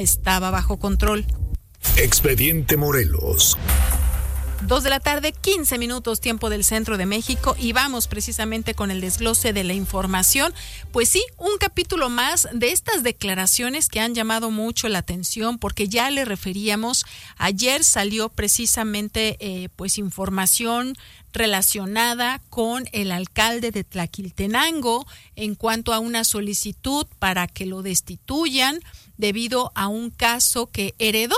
estaba bajo control. Expediente Morelos. 2:15 p.m, tiempo del centro de México, y vamos precisamente con el desglose de la información. Pues sí, un capítulo más de estas declaraciones que han llamado mucho la atención, porque ya le referíamos, ayer salió precisamente pues información relacionada con el alcalde de Tlaquiltenango en cuanto a una solicitud para que lo destituyan debido a un caso que heredó.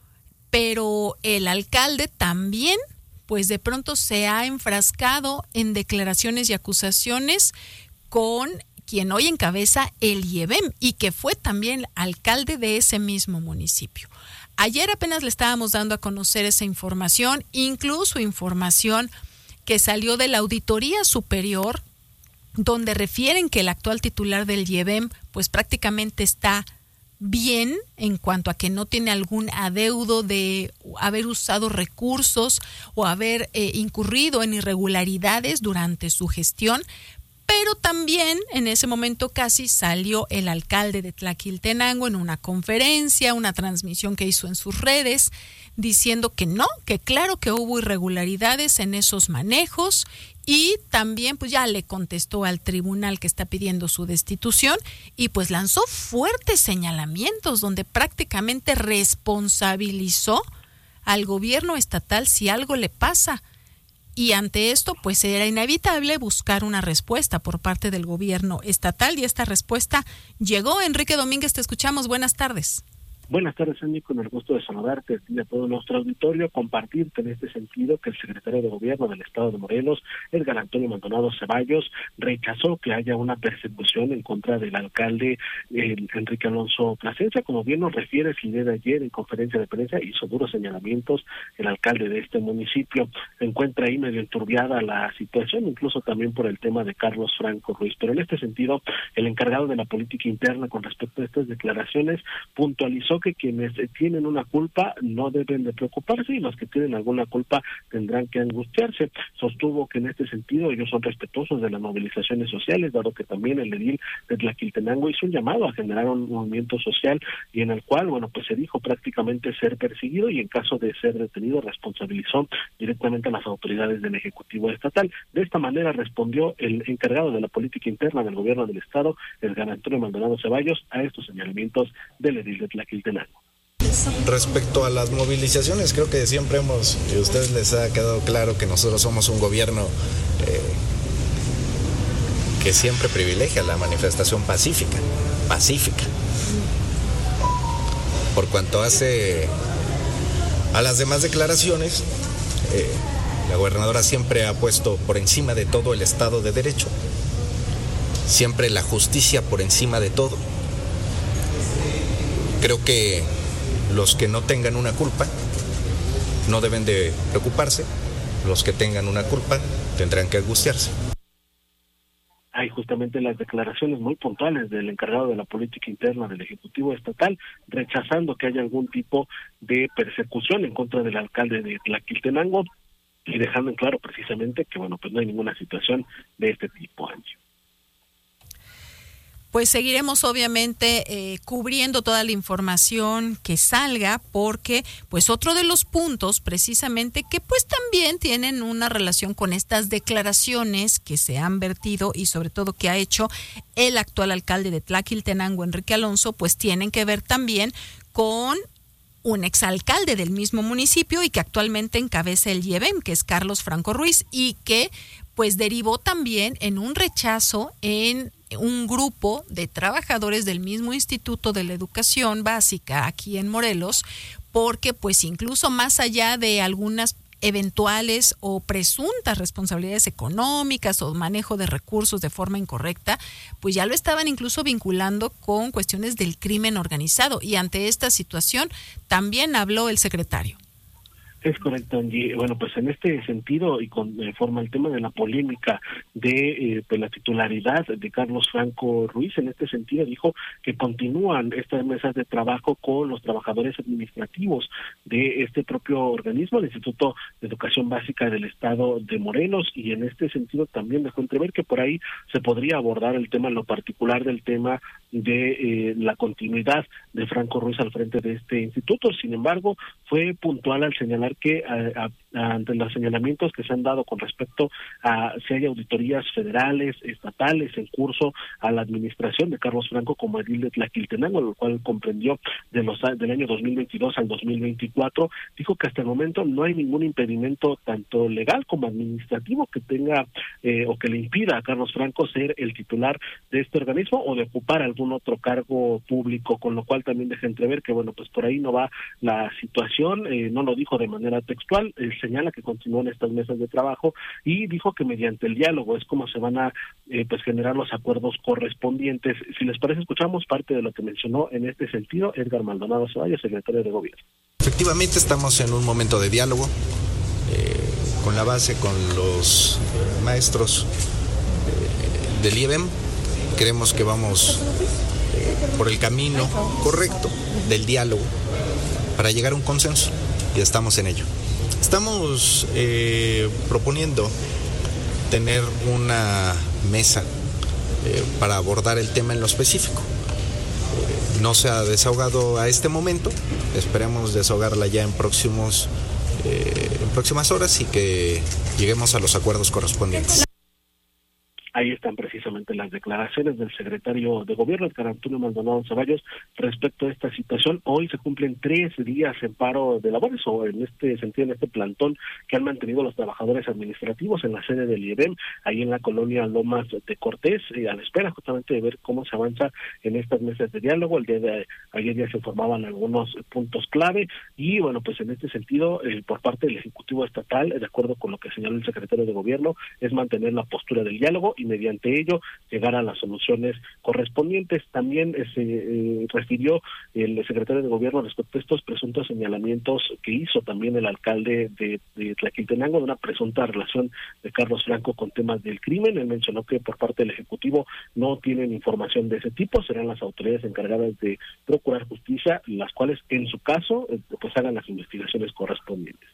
Pero el alcalde también, pues de pronto se ha enfrascado en declaraciones y acusaciones con quien hoy encabeza el IEBEM y que fue también alcalde de ese mismo municipio. Ayer apenas le estábamos dando a conocer esa información, incluso información que salió de la Auditoría Superior, donde refieren que el actual titular del IEBEM pues prácticamente está bien en cuanto a que no tiene algún adeudo de haber usado recursos o haber incurrido en irregularidades durante su gestión, pero también en ese momento casi salió el alcalde de Tlaquiltenango en una conferencia, una transmisión que hizo en sus redes, diciendo que no, que claro que hubo irregularidades en esos manejos. Y también pues ya le contestó al tribunal que está pidiendo su destitución y pues lanzó fuertes señalamientos donde prácticamente responsabilizó al gobierno estatal si algo le pasa. Y ante esto pues era inevitable buscar una respuesta por parte del gobierno estatal y esta respuesta llegó. Enrique Domínguez, te escuchamos. Buenas tardes. Buenas tardes, Andy, con el gusto de saludarte y a todo nuestro auditorio, compartirte en este sentido que el secretario de Gobierno del Estado de Morelos, Edgar Antonio Maldonado Ceballos, rechazó que haya una persecución en contra del alcalde Enrique Alonso Plasencia. Como bien nos refiere, el día de ayer en conferencia de prensa hizo duros señalamientos el alcalde de este municipio. Se encuentra ahí medio enturbiada la situación, incluso también por el tema de Carlos Franco Ruiz. Pero en este sentido, el encargado de la política interna con respecto a estas declaraciones puntualizó que quienes tienen una culpa no deben de preocuparse y los que tienen alguna culpa tendrán que angustiarse. Sostuvo que en este sentido ellos son respetuosos de las movilizaciones sociales, dado que también el edil de Tlaquiltenango hizo un llamado a generar un movimiento social y en el cual, bueno, pues se dijo prácticamente ser perseguido y en caso de ser detenido responsabilizó directamente a las autoridades del Ejecutivo Estatal. De esta manera respondió el encargado de la política interna del gobierno del Estado, Edgar Antonio Maldonado Ceballos, a estos señalamientos del edil de Tlaquiltenango. Respecto a las movilizaciones, creo que siempre a ustedes les ha quedado claro que nosotros somos un gobierno que siempre privilegia la manifestación pacífica. Por cuanto hace a las demás declaraciones, la gobernadora siempre ha puesto por encima de todo el Estado de Derecho, siempre la justicia por encima de todo. Creo que los que no tengan una culpa no deben de preocuparse, los que tengan una culpa tendrán que angustiarse. Hay justamente las declaraciones muy puntuales del encargado de la política interna del Ejecutivo Estatal, rechazando que haya algún tipo de persecución en contra del alcalde de Tlaquiltenango y dejando en claro precisamente que, bueno, pues no hay ninguna situación de este tipo, Angie. Pues seguiremos obviamente cubriendo toda la información que salga, porque pues otro de los puntos precisamente que pues también tienen una relación con estas declaraciones que se han vertido y sobre todo que ha hecho el actual alcalde de Tlaquiltenango, Enrique Alonso, pues tienen que ver también con un exalcalde del mismo municipio y que actualmente encabeza el IEBEM, que es Carlos Franco Ruiz, y que pues derivó también en un rechazo en un grupo de trabajadores del mismo Instituto de la Educación Básica aquí en Morelos, porque pues incluso más allá de algunas eventuales o presuntas responsabilidades económicas o manejo de recursos de forma incorrecta, pues ya lo estaban incluso vinculando con cuestiones del crimen organizado, y ante esta situación también habló el secretario. Es correcto, Angie. Bueno, pues en este sentido y conforme al tema de la polémica de pues la titularidad de Carlos Franco Ruiz, en este sentido dijo que continúan estas mesas de trabajo con los trabajadores administrativos de este propio organismo, el Instituto de Educación Básica del Estado de Morelos, y en este sentido también dejó entrever que por ahí se podría abordar el tema, en lo particular del tema de la continuidad de Franco Ruiz al frente de este instituto. Sin embargo, fue puntual al señalar que ante los señalamientos que se han dado con respecto a si hay auditorías federales, estatales en curso a la administración de Carlos Franco como edil de Tlaquiltenango, lo cual comprendió del año 2022 al 2024, dijo que hasta el momento no hay ningún impedimento tanto legal como administrativo que tenga o que le impida a Carlos Franco ser el titular de este organismo o de ocupar algún otro cargo público, con lo cual también deja entrever que bueno, pues por ahí no va la situación. No lo dijo de manera textual, señala que continúan estas mesas de trabajo y dijo que mediante el diálogo es como se van a pues generar los acuerdos correspondientes. Si les parece, escuchamos parte de lo que mencionó en este sentido Edgar Maldonado Ceballos, secretario de Gobierno. Efectivamente estamos en un momento de diálogo con la base, con los maestros del IEBEM. Creemos que vamos por el camino correcto del diálogo para llegar a un consenso y estamos en ello. Estamos proponiendo tener una mesa para abordar el tema en lo específico. No se ha desahogado a este momento, esperemos desahogarla ya en próximas horas y que lleguemos a los acuerdos correspondientes. Ahí están precisamente las declaraciones del secretario de Gobierno, Edgar Antonio Maldonado Ceballos, respecto a esta situación. Hoy se cumplen 3 días en paro de labores, o en este sentido, en este plantón que han mantenido los trabajadores administrativos en la sede del IEBEM, ahí en la colonia Lomas de Cortés, a la espera justamente de ver cómo se avanza en estas mesas de diálogo. El día de ayer ya se informaban algunos puntos clave y bueno, pues en este sentido, por parte del Ejecutivo Estatal, de acuerdo con lo que señaló el secretario de Gobierno, es mantener la postura del diálogo y mediante ello llegar a las soluciones correspondientes. También se refirió el secretario de Gobierno respecto a estos presuntos señalamientos que hizo también el alcalde de Tlaquiltenango de una presunta relación de Carlos Franco con temas del crimen. Él mencionó que por parte del Ejecutivo no tienen información de ese tipo, serán las autoridades encargadas de procurar justicia, las cuales en su caso pues hagan las investigaciones correspondientes.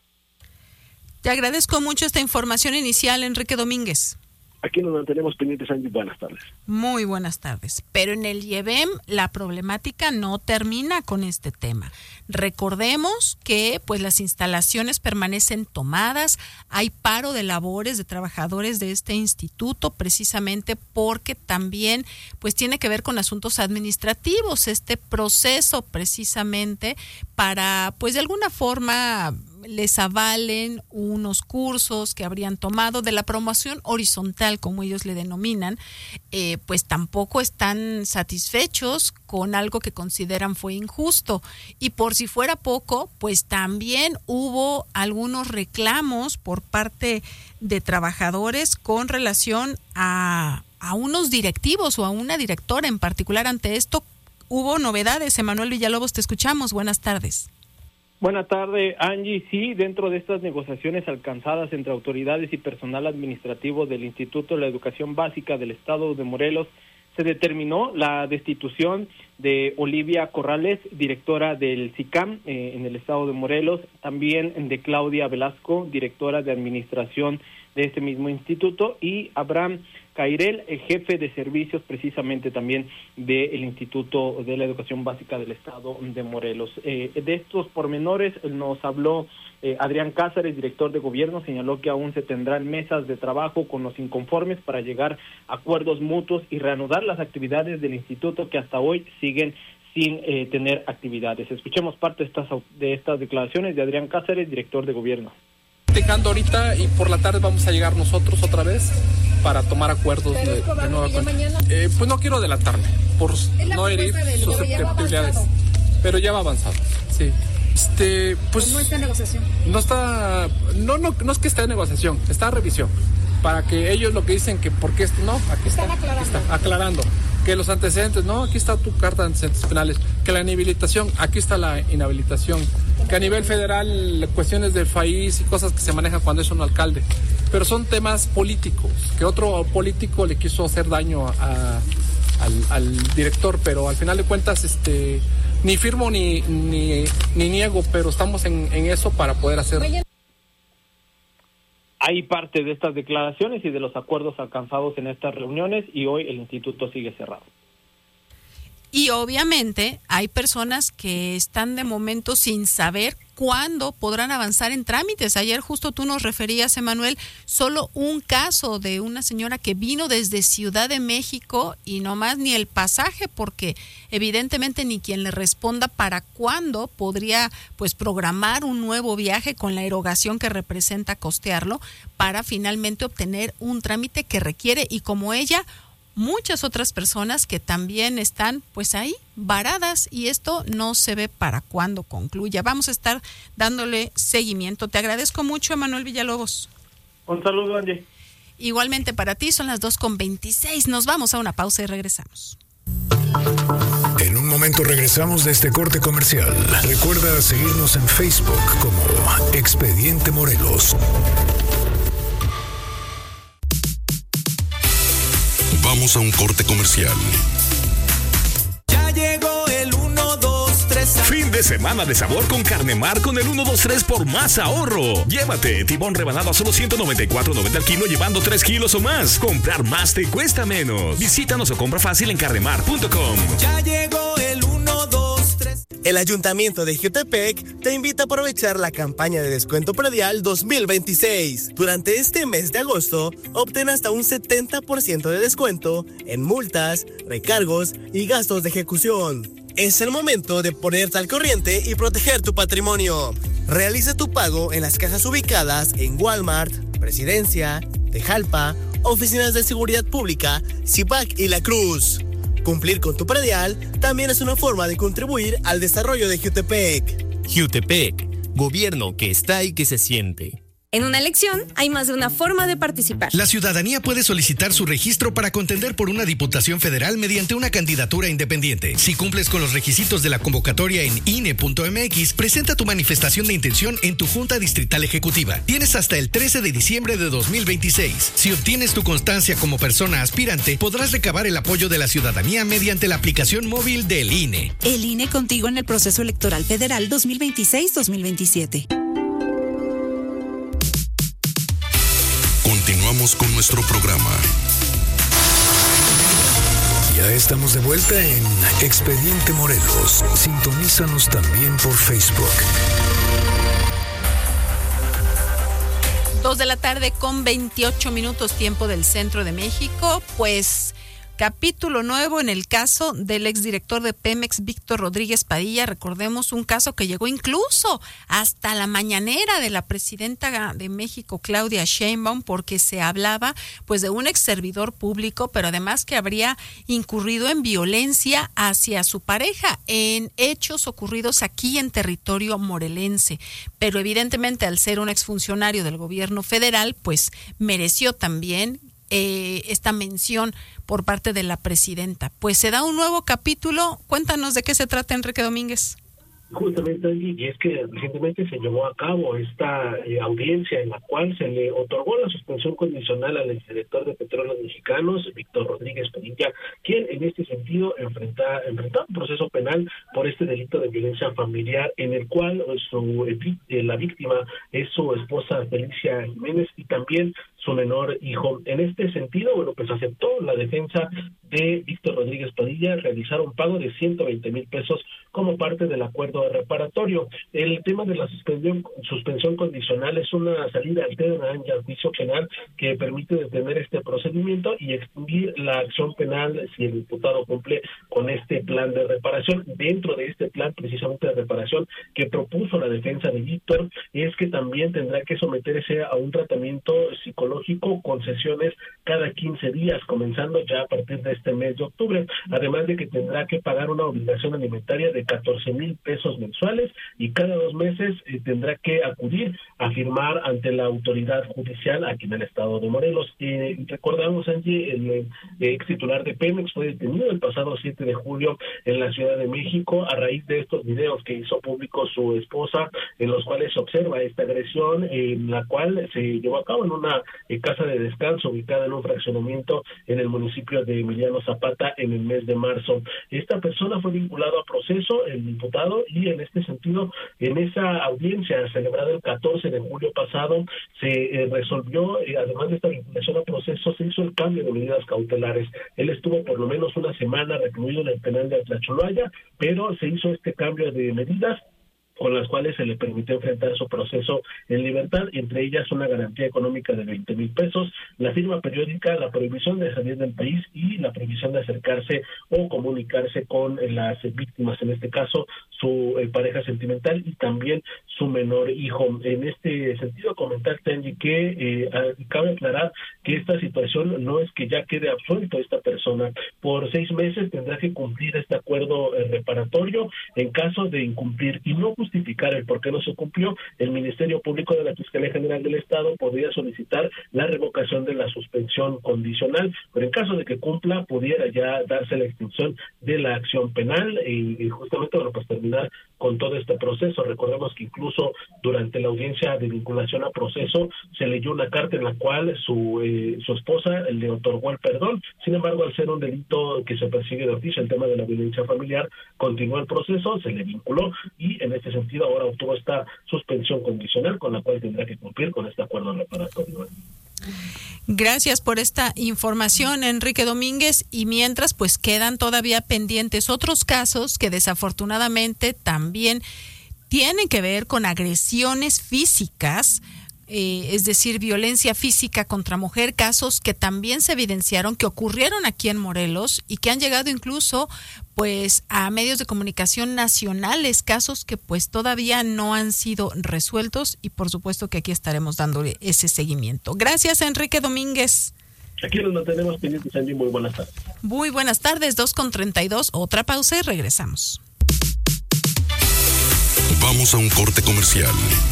Te agradezco mucho esta información inicial, Enrique Domínguez. Aquí nos mantenemos pendientes, Angie. Buenas tardes. Muy buenas tardes. Pero en el IEBEM la problemática no termina con este tema. Recordemos que pues las instalaciones permanecen tomadas, hay paro de labores de trabajadores de este instituto, precisamente porque también pues tiene que ver con asuntos administrativos, este proceso precisamente para pues de alguna forma les avalen unos cursos que habrían tomado de la promoción horizontal, como ellos le denominan, pues tampoco están satisfechos con algo que consideran fue injusto. Y por si fuera poco, pues también hubo algunos reclamos por parte de trabajadores con relación a unos directivos o a una directora en particular. Ante esto, hubo novedades. Emanuel Villalobos, te escuchamos. Buenas tardes. Buenas tardes, Angie. Sí, dentro de estas negociaciones alcanzadas entre autoridades y personal administrativo del Instituto de la Educación Básica del Estado de Morelos, se determinó la destitución de Olivia Corrales, directora del SICAM en el Estado de Morelos, también de Claudia Velasco, directora de administración de este mismo instituto, y Abraham Cairel, jefe de servicios precisamente también del Instituto de la Educación Básica del Estado de Morelos. De estos pormenores nos habló Adrián Cázares, director de Gobierno. Señaló que aún se tendrán mesas de trabajo con los inconformes para llegar a acuerdos mutuos y reanudar las actividades del instituto que hasta hoy siguen sin tener actividades. Escuchemos parte de estas declaraciones de Adrián Cázares, director de Gobierno. Dejando ahorita y por la tarde vamos a llegar nosotros otra vez para tomar acuerdos de nueva cuenta. Pues no quiero adelantarme por no herir susceptibilidades, pero ya va avanzado. Sí. Pues no está en negociación. No es que esté en negociación, está en revisión. Para que ellos lo que dicen que por qué esto no, aquí está aclarando. Que los antecedentes, no, aquí está tu carta de antecedentes penales, que la inhabilitación, aquí está la inhabilitación que a nivel federal cuestiones del país y cosas que se manejan cuando es un alcalde, pero son temas políticos, que otro político le quiso hacer daño al director, pero al final de cuentas ni firmo ni niego, pero estamos en eso para poder hacer. Hay parte de estas declaraciones y de los acuerdos alcanzados en estas reuniones, y hoy el instituto sigue cerrado. Y obviamente hay personas que están de momento sin saber cuándo podrán avanzar en trámites. Ayer justo tú nos referías, Emanuel, solo un caso de una señora que vino desde Ciudad de México y no más ni el pasaje, porque evidentemente ni quien le responda para cuándo podría pues programar un nuevo viaje con la erogación que representa costearlo para finalmente obtener un trámite que requiere, y como ella, muchas otras personas que también están pues ahí varadas, y esto no se ve para cuándo concluya. Vamos a estar dándole seguimiento. Te agradezco mucho, Emanuel Villalobos. Un saludo, Angie. Igualmente para ti, son las 2:26. Nos vamos a una pausa y regresamos. En un momento regresamos de este corte comercial. Recuerda seguirnos en Facebook como Expediente Morelos. Vamos a un corte comercial. Ya llegó el 1, 2, 3. Fin de semana de sabor con Carne Mar con el 1, 2, 3 por más ahorro. Llévate tibón rebanado a solo $194.90 al kilo, llevando 3 kilos o más. Comprar más te cuesta menos. Visítanos o compra fácil en carnemar.com. Ya llegó el 1, 2, 3. El Ayuntamiento de Jiutepec te invita a aprovechar la campaña de descuento predial 2026. Durante este mes de agosto, obtén hasta un 70% de descuento en multas, recargos y gastos de ejecución. Es el momento de ponerte al corriente y proteger tu patrimonio. Realiza tu pago en las cajas ubicadas en Walmart, Presidencia, Tejalpa, Oficinas de Seguridad Pública, CIPAC y La Cruz. Cumplir con tu predial también es una forma de contribuir al desarrollo de Jiutepec. Jiutepec, gobierno que está y que se siente. En una elección hay más de una forma de participar. La ciudadanía puede solicitar su registro para contender por una diputación federal mediante una candidatura independiente. Si cumples con los requisitos de la convocatoria en INE.mx, presenta tu manifestación de intención en tu Junta Distrital Ejecutiva. Tienes hasta el 13 de diciembre de 2026. Si obtienes tu constancia como persona aspirante, podrás recabar el apoyo de la ciudadanía mediante la aplicación móvil del INE. El INE contigo en el proceso electoral federal 2026-2027. Continuamos con nuestro programa. Ya estamos de vuelta en Expediente Morelos. Sintonízanos también por Facebook. 2:28 p.m, tiempo del centro de México. Pues capítulo nuevo en el caso del exdirector de Pemex, Víctor Rodríguez Padilla. Recordemos un caso que llegó incluso hasta la mañanera de la presidenta de México, Claudia Sheinbaum, porque se hablaba pues de un ex servidor público, pero además que habría incurrido en violencia hacia su pareja en hechos ocurridos aquí en territorio morelense. Pero evidentemente, al ser un exfuncionario del gobierno federal, pues mereció también esta mención por parte de la presidenta. Pues se da un nuevo capítulo. Cuéntanos de qué se trata, Enrique Domínguez. Justamente, y es que recientemente se llevó a cabo esta audiencia en la cual se le otorgó la suspensión condicional al exdirector de Petróleos Mexicanos, Víctor Rodríguez Padilla, quien en este sentido enfrentaba un proceso penal por este delito de violencia familiar, en el cual la víctima es su esposa Felicia Jiménez y también su menor hijo. En este sentido, pues aceptó la defensa de Víctor Rodríguez Padilla realizar un pago de 120,000 pesos como parte del acuerdo reparatorio. El tema de la suspensión condicional es una salida alterna al juicio penal que permite detener este procedimiento y extinguir la acción penal si el imputado cumple con este plan de reparación. Dentro de este plan precisamente de reparación que propuso la defensa de Víctor, es que también tendrá que someterse a un tratamiento psicológico psicológico con sesiones cada 15 días, comenzando ya a partir de este mes de octubre, además de que tendrá que pagar una obligación alimentaria de 14,000 pesos mensuales y cada 2 meses tendrá que acudir a firmar ante la autoridad judicial aquí en el estado de Morelos. Recordamos, Angie, el ex titular de Pemex fue detenido el pasado 7 de julio en la Ciudad de México a raíz de estos videos que hizo público su esposa, en los cuales se observa esta agresión, en la cual se llevó a cabo en una casa de descanso ubicada en un fraccionamiento en el municipio de Emiliano Zapata en el mes de marzo. Esta persona fue vinculado a proceso, el diputado, y en este sentido, en esa audiencia celebrada el 14 de julio pasado, se resolvió, además de esta vinculación a proceso, se hizo el cambio de medidas cautelares. Él estuvo por lo menos una semana recluido en el penal de Atlacholoaya, pero se hizo este cambio de medidas con las cuales se le permitió enfrentar su proceso en libertad, entre ellas una garantía económica de 20,000 pesos, la firma periódica, la prohibición de salir del país y la prohibición de acercarse o comunicarse con las víctimas, en este caso su pareja sentimental y también su menor hijo. En este sentido, comentarte, Angie, que cabe aclarar que esta situación no es que ya quede absuelto esta persona. Por 6 meses tendrá que cumplir este acuerdo reparatorio. En caso de incumplir y no justificar el por qué no se cumplió, el Ministerio Público de la Fiscalía General del Estado podría solicitar la revocación de la suspensión condicional, pero en caso de que cumpla, pudiera ya darse la extinción de la acción penal y justamente, bueno, pues terminar con todo este proceso. Recordemos que incluso durante la audiencia de vinculación a proceso se leyó una carta en la cual su esposa le otorgó el perdón. Sin embargo, al ser un delito que se persigue de oficio, el tema de la violencia familiar, continuó el proceso, se le vinculó y en este sentido ahora obtuvo esta suspensión condicional con la cual tendrá que cumplir con este acuerdo reparatorio. Gracias por esta información, Enrique Domínguez. Y mientras, pues quedan todavía pendientes otros casos que desafortunadamente también tienen que ver con agresiones físicas, es decir, violencia física contra mujer, casos que también se evidenciaron, que ocurrieron aquí en Morelos y que han llegado incluso pues a medios de comunicación nacionales, casos que pues todavía no han sido resueltos y por supuesto que aquí estaremos dándole ese seguimiento. Gracias, Enrique Domínguez. Aquí nos mantenemos pendientes, Angie. Muy buenas tardes. Muy buenas tardes, 2:32, otra pausa y regresamos. Vamos a un corte comercial.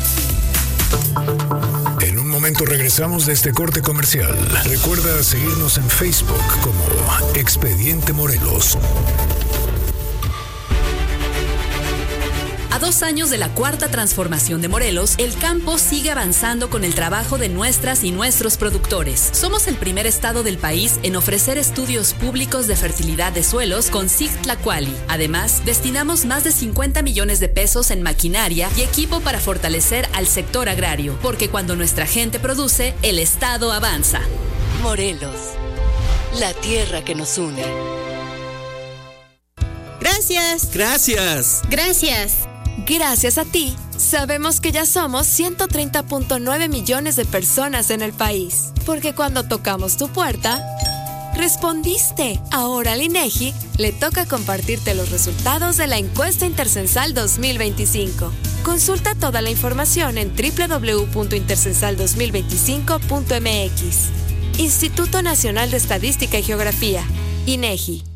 En un momento regresamos de este corte comercial. Recuerda seguirnos en Facebook como Expediente Morelos. A 2 años de la cuarta transformación de Morelos, el campo sigue avanzando con el trabajo de nuestras y nuestros productores. Somos el primer estado del país en ofrecer estudios públicos de fertilidad de suelos con SIG Tlacuali. Además, destinamos más de 50 millones de pesos en maquinaria y equipo para fortalecer al sector agrario, porque cuando nuestra gente produce, el estado avanza. Morelos, la tierra que nos une. Gracias. Gracias. Gracias. Gracias a ti, sabemos que ya somos 130.9 millones de personas en el país. Porque cuando tocamos tu puerta, respondiste. Ahora al INEGI le toca compartirte los resultados de la encuesta intercensal 2025. Consulta toda la información en www.intercensal2025.mx. Instituto Nacional de Estadística y Geografía, INEGI.